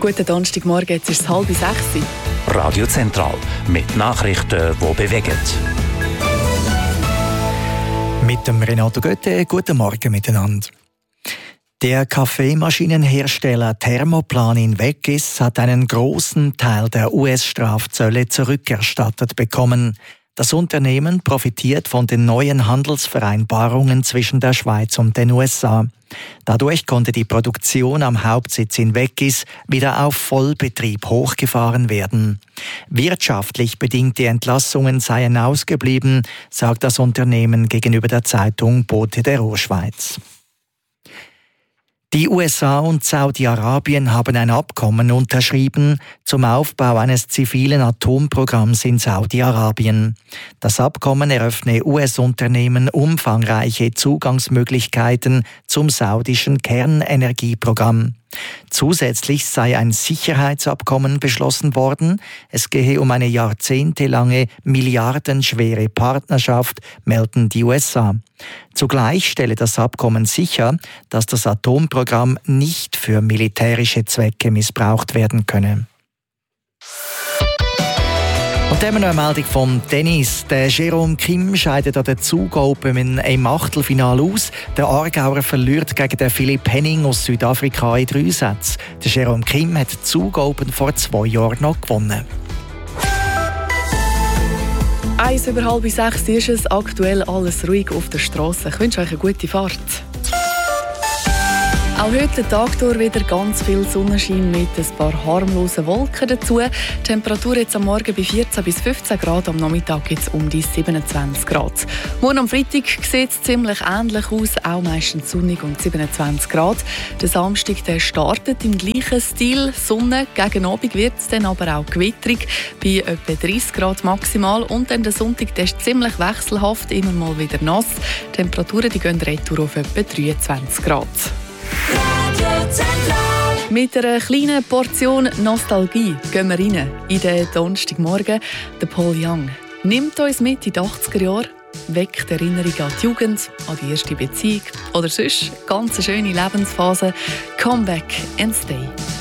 Guten Donnerstagmorgen, jetzt ist es 5:30. Radio Zentral mit Nachrichten, die bewegen. Mit dem Renato Götte, guten Morgen miteinander. Der Kaffeemaschinenhersteller Thermoplan in Weggis hat einen großen Teil der US-Strafzölle zurückerstattet bekommen. Das Unternehmen profitiert von den neuen Handelsvereinbarungen zwischen der Schweiz und den USA. Dadurch konnte die Produktion am Hauptsitz in Weggis wieder auf Vollbetrieb hochgefahren werden. Wirtschaftlich bedingte Entlassungen seien ausgeblieben, sagt das Unternehmen gegenüber der Zeitung Bote der Ruhrschweiz. Die USA und Saudi-Arabien haben ein Abkommen unterschrieben zum Aufbau eines zivilen Atomprogramms in Saudi-Arabien. Das Abkommen eröffne US-Unternehmen umfangreiche Zugangsmöglichkeiten zum saudischen Kernenergieprogramm. Zusätzlich sei ein Sicherheitsabkommen beschlossen worden. Es gehe um eine jahrzehntelange, milliardenschwere Partnerschaft, melden die USA. Zugleich stelle das Abkommen sicher, dass das Atomprogramm nicht für militärische Zwecke missbraucht werden könne. Und dann noch eine Meldung vom Tennis. Der Jerome Kim scheidet an der Zug Open im Achtelfinale aus. Der Aargauer verliert gegen den Philipp Henning aus Südafrika in 3 Sätzen. Der Jerome Kim hat die Zug Open vor 2 Jahren noch gewonnen. 5:05 ist es. Aktuell alles ruhig auf der Straße. Ich wünsche euch eine gute Fahrt. Auch heute Tag durch wieder ganz viel Sonnenschein mit ein paar harmlosen Wolken dazu. Die Temperatur jetzt am Morgen bei 14 bis 15 Grad, am Nachmittag jetzt um die 27 Grad. Morgen am Freitag sieht es ziemlich ähnlich aus, auch meistens sonnig und 27 Grad. Der Samstag der startet im gleichen Stil. Sonne, gegen Abend wird es dann aber auch gewitterig, bei etwa 30 Grad maximal. Und dann der Sonntag der ist ziemlich wechselhaft, immer mal wieder nass. Die Temperaturen die gehen retour auf etwa 23 Grad. Mit einer kleinen Portion Nostalgie gehen wir rein in den Donnerstagmorgen. Der Paul Young nimmt uns mit in die 80er Jahre, weckt Erinnerungen an die Jugend, an die erste Beziehung oder sonst ganz eine schöne Lebensphase. Come back and stay.